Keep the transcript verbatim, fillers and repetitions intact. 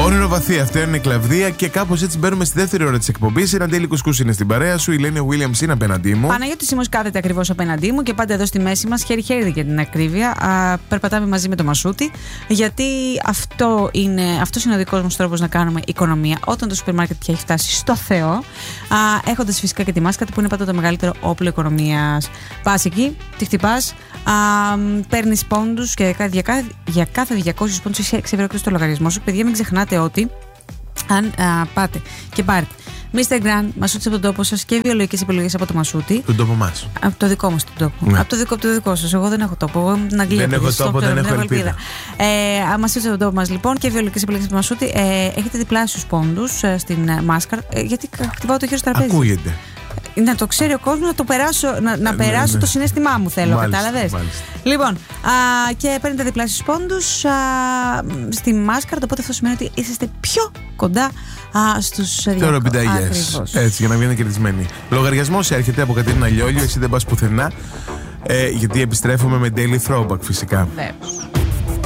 Όνειρο βαθύ, αυτό είναι η Κλαβδία και κάπως έτσι μπαίνουμε στη δεύτερη ώρα της εκπομπής. Ένα Ντέιλι Κουσκούς είναι στην παρέα σου, η Ελένη Williams είναι απέναντί μου. Παναγιώτης Σίμος κάθεται ακριβώς απέναντί μου και πάντα εδώ στη μέση μας, χέρι-χέρι για την ακρίβεια. Α, περπατάμε μαζί με το Μασούτη, γιατί αυτό είναι, αυτός είναι ο δικός μας τρόπος να κάνουμε οικονομία όταν το σούπερ μάρκετ πια έχει φτάσει στο Θεό. Έχοντας φυσικά και τη μάσκα που είναι πάντα το μεγαλύτερο όπλο οικονομίας. Πας εκεί, τη χτυπάς, παίρνεις πόντους και για κάθε, για κάθε διακόσιους πόντους έχει έξι ευρώ στο λογαριασμό σου. Παιδιά, μην ξεχνάτε ότι αν α, πάτε και πάρετε μίστερ Grand, Μασούτη από τον τόπο σας και βιολογικές επιλογές από το Μασούτη. Τον τόπο μας. Από το δικό μας τον τόπο. Ναι. Από το δικό, από το δικό σας. Εγώ δεν έχω τόπο. Εγώ είμαι την Αγγλία. Δεν έχω τόπο, δεν έχω ελπίδα. Ε, Μασούτη από τον τόπο μας λοιπόν και βιολογικές επιλογές από το Μασούτη. Ε, έχετε διπλάσιους πόντους ε, στην ε, μάσκα. Ε, γιατί χτυπάω το χέρι στο τραπέζι. Ακούγεται. Να το ξέρει ο κόσμος, να, το περάσω, να, να περάσω ναι, ναι. το συναίσθημά μου θέλω, κατάλαβες. Λοιπόν, α, και παίρνετε διπλάσιους πόντους α, στη μάσκαρα, οπότε αυτό σημαίνει ότι είσαστε πιο κοντά α, στους διακόσιους. Έτσι, για να βγαίνετε κερδισμένοι. Λογαριασμός έρχεται από Κατερίνα Λιόλιο, εσύ δεν πας πουθενά, ε, γιατί επιστρέφουμε με Daily Throwback φυσικά. Βέβαια.